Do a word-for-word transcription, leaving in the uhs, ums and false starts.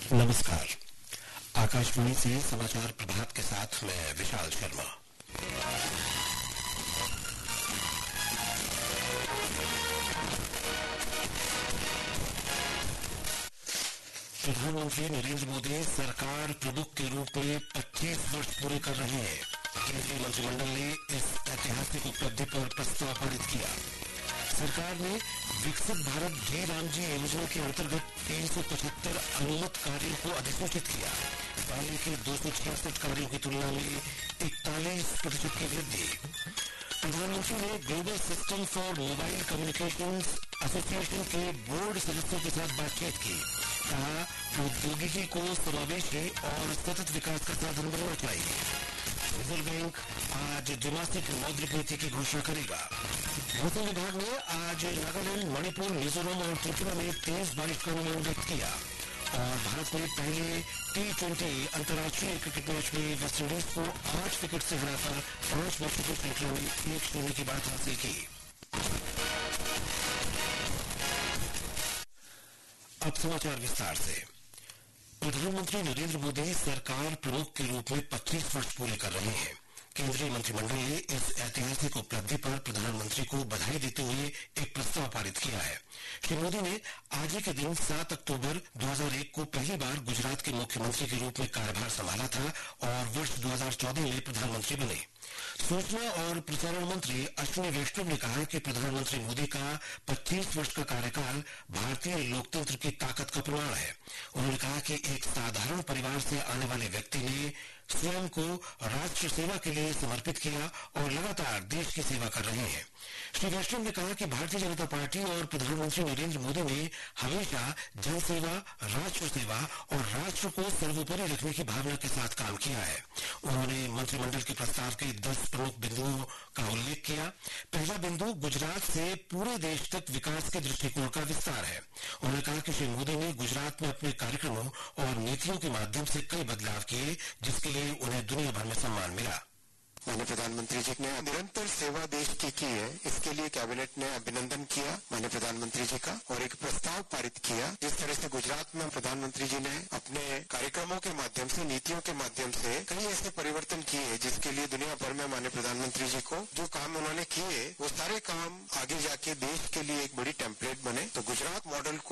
नमस्कार। आकाशवाणी से समाचार प्रभात के साथ मैं विशाल शर्मा। प्रधानमंत्री नरेंद्र मोदी सरकार प्रमुख के रूप में पच्चीस वर्ष पूरे कर रहे हैं। केंद्रीय मंत्रिमंडल ने इस ऐतिहासिक उपलब्धि पर प्रस्ताव पारित किया। सरकार ने विकसित भारत जी रामजी योजना के अंतर्गत तीन सौ पचहत्तर अनुमत कार्यों को अधिसूचित किया। पहले के दो सौ छियासठ कार्यों की तुलना में इकतालीस प्रतिशत की वृद्धि। प्रधानमंत्री ने global system for mobile communications association के बोर्ड सदस्यों के साथ बातचीत की। कहा, प्रौद्योगिकी को समावेशी और सतत विकास का साधन बनना चाहिए। रिजर्व बैंक आज द्विमासिक मौद्रिक नीति की घोषणा करेगा। मौसम विभाग ने आज नागालैंड, मणिपुर, मिजोरम और त्रिपुरा में तेज बारिश का अनुमान व्यक्त किया। और भारत ने पहले टी ट्वेंटी अंतर्राष्ट्रीय क्रिकेट मैच में वेस्टइंडीज को आठ विकेट से हराकर पांच मैचों की श्रृंखला में एक शून्य की बात हासिल की। अब समाचार विस्तार से। प्रधानमंत्री नरेंद्र मोदी सरकार प्रमुख के रूप में पच्चीस वर्ष पूरे कर रहे हैं। केंद्रीय मंत्रिमंडल ने इस ऐतिहासिक उपलब्धि पर प्रधानमंत्री को बधाई देते हुए एक प्रस्ताव पारित किया है। श्री मोदी ने आज ही के दिन सात अक्टूबर दो हज़ार एक को पहली बार गुजरात के मुख्यमंत्री के रूप में कार्यभार संभाला था और वर्ष दो हज़ार चौदह में प्रधानमंत्री बने। सूचना और प्रसारण मंत्री अश्विनी वैष्णव ने कहा कि प्रधानमंत्री मोदी का पच्चीस वर्ष का कार्यकाल भारतीय लोकतंत्र की ताकत का प्रमाण है। उन्होंने कहा कि एक साधारण परिवार से आने वाले व्यक्ति ने स्वयं को राष्ट्र सेवा के लिए समर्पित किया और लगातार देश की सेवा कर रहे हैं। श्री वैष्णव ने कहा कि भारतीय जनता पार्टी और प्रधानमंत्री नरेंद्र मोदी ने हमेशा जनसेवा, राष्ट्र सेवा और राष्ट्र को सर्वोपरि रखने की भावना के साथ काम किया है। उन्होंने मंत्रिमंडल के प्रस्ताव के दस प्रमुख बिंदुओं का उल्लेख किया। पहला बिंदु गुजरात से पूरे देश तक विकास के दृष्टिकोण का विस्तार है। उन्होंने कहा कि श्री मोदी ने गुजरात में अपने कार्यक्रमों और नीतियों के माध्यम से कई बदलाव किए, जिसके लिए उन्हें दुनिया भर में सम्मान मिला। माननीय प्रधानमंत्री जी ने निरंतर सेवा देश की की है, इसके लिए कैबिनेट ने अभिनंदन किया माननीय प्रधानमंत्री जी का और एक प्रस्ताव पारित किया। जिस तरह से गुजरात में प्रधानमंत्री जी ने अपने कार्यक्रमों के माध्यम से, नीतियों के माध्यम से कई ऐसे परिवर्तन किए जिसके लिए दुनिया भर में माननीय प्रधानमंत्री जी को जो काम उन्होंने किए वो सारे काम आगे जाके देश के लिए एक बड़ी टेम्पलेट बने। तो गुजरात मॉडल को